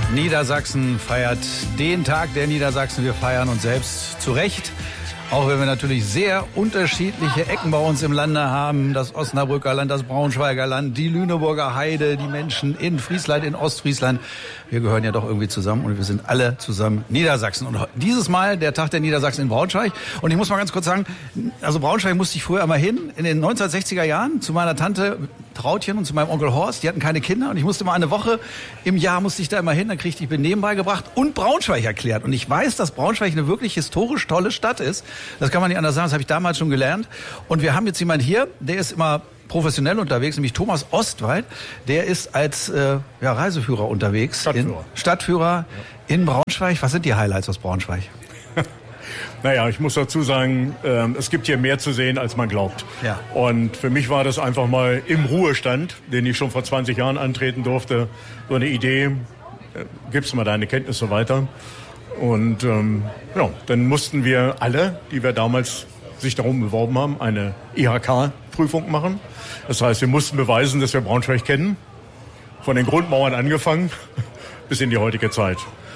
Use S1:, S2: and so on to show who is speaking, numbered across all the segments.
S1: Niedersachsen feiert den Tag der Niedersachsen. Wir feiern uns selbst zu Recht. Auch wenn wir natürlich sehr unterschiedliche Ecken bei uns im Lande haben. Das Osnabrücker Land, das Braunschweiger Land, die Lüneburger Heide, die Menschen in Friesland, in Ostfriesland. Wir gehören ja doch irgendwie zusammen und wir sind alle zusammen Niedersachsen. Und dieses Mal der Tag der Niedersachsen in Braunschweig. Und ich muss mal ganz kurz sagen, also Braunschweig musste ich früher einmal hin, in den 1960er Jahren, zu meiner Tante Trautchen und zu meinem Onkel Horst. Die hatten keine Kinder und ich musste mal eine Woche im Jahr musste ich da immer hin. Dann kriegte ich Benehmen beigebracht und Braunschweig erklärt. Und ich weiß, dass Braunschweig eine wirklich historisch tolle Stadt ist. Das kann man nicht anders sagen, das habe ich damals schon gelernt. Und wir haben jetzt jemanden hier, der ist immer professionell unterwegs, nämlich Thomas Ostwald. Der ist als Reiseführer unterwegs. Stadtführer in Braunschweig. Was sind die Highlights aus Braunschweig?
S2: Naja, ich muss dazu sagen, es gibt hier mehr zu sehen, als man glaubt.
S1: Ja.
S2: Und für mich war das einfach mal im Ruhestand, den ich schon vor 20 Jahren antreten durfte, so eine Idee, gibst mal deine Kenntnisse weiter. Und dann mussten wir alle, die wir damals sich darum beworben haben, eine IHK-Prüfung machen. Das heißt, wir mussten beweisen, dass wir Braunschweig kennen, von den Grundmauern angefangen bis in die heutige Zeit.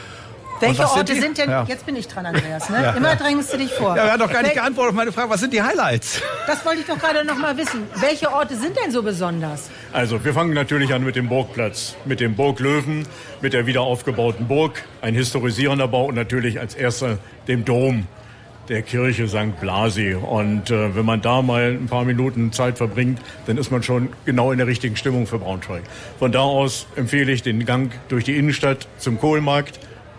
S3: Welche Orte sind denn, jetzt bin ich dran, Andreas, ne?
S1: Ja,
S3: Immer drängst du dich vor.
S1: Ja, er hat doch gar nicht geantwortet auf meine Frage, was sind die Highlights?
S3: Das wollte ich doch gerade noch mal wissen. Welche Orte sind denn so besonders?
S2: Also, wir fangen natürlich an mit dem Burgplatz, mit dem Burglöwen, mit der wiederaufgebauten Burg, ein historisierender Bau und natürlich als erster dem Dom der Kirche St. Blasi. Und wenn man da mal ein paar Minuten Zeit verbringt, dann ist man schon genau in der richtigen Stimmung für Braunschweig. Von da aus empfehle ich den Gang durch die Innenstadt zum Kohlenmarkt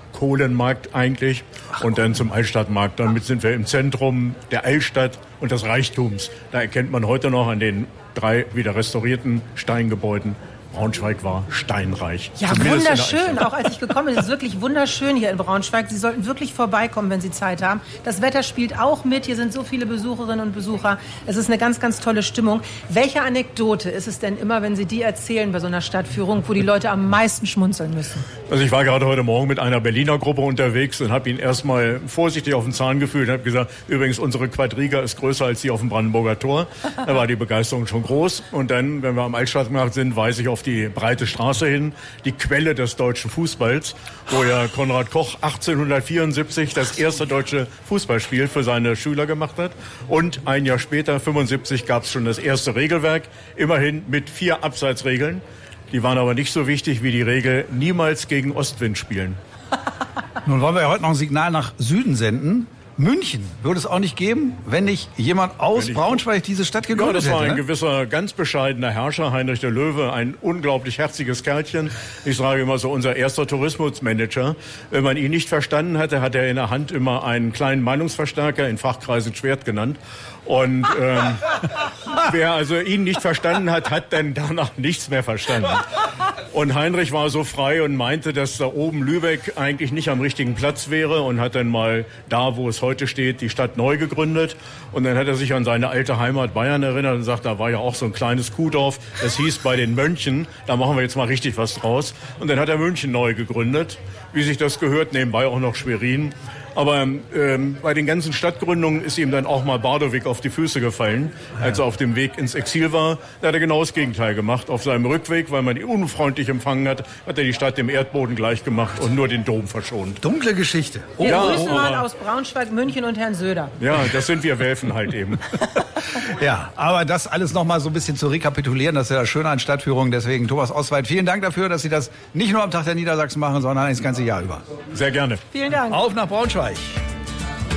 S2: eigentlich, und dann zum Altstadtmarkt. Damit sind wir im Zentrum der Altstadt und des Reichtums. Da erkennt man heute noch an den 3 wieder restaurierten Steingebäuden, Braunschweig war steinreich.
S3: Ja, wunderschön. Auch als ich gekommen bin, es ist wirklich wunderschön hier in Braunschweig. Sie sollten wirklich vorbeikommen, wenn Sie Zeit haben. Das Wetter spielt auch mit. Hier sind so viele Besucherinnen und Besucher. Es ist eine ganz, ganz tolle Stimmung. Welche Anekdote ist es denn immer, wenn Sie die erzählen bei so einer Stadtführung, wo die Leute am meisten schmunzeln müssen?
S2: Also ich war gerade heute Morgen mit einer Berliner Gruppe unterwegs und habe ihnen erstmal vorsichtig auf den Zahn gefühlt und habe gesagt, übrigens, unsere Quadriga ist größer als die auf dem Brandenburger Tor. Da war die Begeisterung schon groß. Und dann, wenn wir am Altstadtmarkt sind, weise ich auf die breite Straße hin, die Quelle des deutschen Fußballs, wo ja Konrad Koch 1874 das erste deutsche Fußballspiel für seine Schüler gemacht hat. Und ein Jahr später, 75, gab es schon das erste Regelwerk, immerhin mit 4 Abseitsregeln. Die waren aber nicht so wichtig wie die Regel, niemals gegen Ostwind spielen.
S1: Nun wollen wir ja heute noch ein Signal nach Süden senden. München würde es auch nicht geben, wenn nicht jemand aus Braunschweig diese Stadt gegründet hätte.
S2: Ja, das war ein gewisser, ganz bescheidener Herrscher, Heinrich der Löwe, ein unglaublich herziges Kerlchen. Ich sage immer so, unser erster Tourismusmanager. Wenn man ihn nicht verstanden hatte, hat er in der Hand immer einen kleinen Meinungsverstärker, in Fachkreisen Schwert genannt. Und wer also ihn nicht verstanden hat, hat dann danach nichts mehr verstanden. Und Heinrich war so frei und meinte, dass da oben Lübeck eigentlich nicht am richtigen Platz wäre und hat dann mal da, wo es heute steht, die Stadt neu gegründet. Und dann hat er sich an seine alte Heimat Bayern erinnert und sagt, da war ja auch so ein kleines Kuhdorf, das hieß bei den Mönchen, da machen wir jetzt mal richtig was draus. Und dann hat er München neu gegründet, wie sich das gehört, nebenbei auch noch Schwerin. Aber bei den ganzen Stadtgründungen ist ihm dann auch mal Bardowik auf die Füße gefallen, als er auf dem Weg ins Exil war. Da hat er genau das Gegenteil gemacht. Auf seinem Rückweg, weil man ihn unfreundlich empfangen hat, hat er die Stadt dem Erdboden gleich gemacht und nur den Dom verschont.
S1: Dunkle Geschichte.
S3: Wir grüßen mal aus Braunschweig, München und Herrn Söder.
S2: Ja, das sind wir Welfen halt eben.
S1: Ja, aber das alles noch mal so ein bisschen zu rekapitulieren, das ist ja das Schöne an Stadtführungen. Deswegen, Thomas Ostwald, vielen Dank dafür, dass Sie das nicht nur am Tag der Niedersachsen machen, sondern das ganze Jahr über.
S2: Sehr gerne.
S3: Vielen Dank.
S1: Auf nach Braunschweig.